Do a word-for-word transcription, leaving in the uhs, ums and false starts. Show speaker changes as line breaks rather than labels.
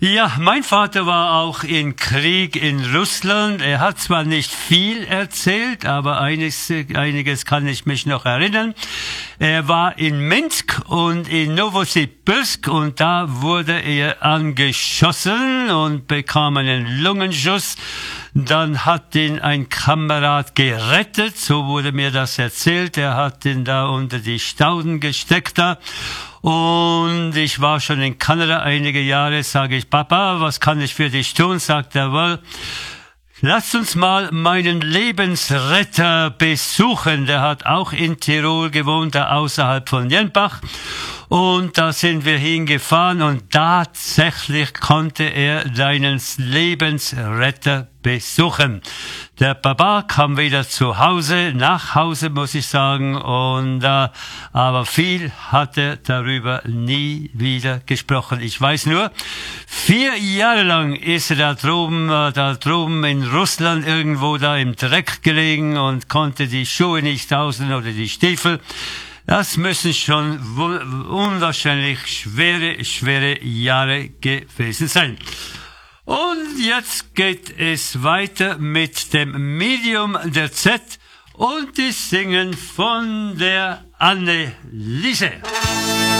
Ja, mein Vater war auch im Krieg in Russland. Er hat zwar nicht viel erzählt, aber einiges, einiges kann ich mich noch erinnern. Er war in Minsk und in Novosibirsk und da wurde er angeschossen und bekam einen Lungenschuss. Dann hat ihn ein Kamerad gerettet, so wurde mir das erzählt. Er hat ihn da unter die Stauden gesteckt da. Und ich war schon in Kanada einige Jahre, sage ich, Papa, was kann ich für dich tun? Sagt er, well, lass uns mal meinen Lebensretter besuchen. Der hat auch in Tirol gewohnt, da außerhalb von Jenbach. Und da sind wir hingefahren und tatsächlich konnte er deinen Lebensretter besuchen. Der Papa kam wieder zu Hause, nach Hause muss ich sagen, und äh, aber viel hat er darüber nie wieder gesprochen. Ich weiß nur, vier Jahre lang ist er da drüben, äh, da drüben in Russland irgendwo da im Dreck gelegen und konnte die Schuhe nicht außen oder die Stiefel. Das müssen schon unwahrscheinlich schwere, schwere Jahre gewesen sein. Und jetzt geht es weiter mit dem Medium der Z und die singen von der Anneliese.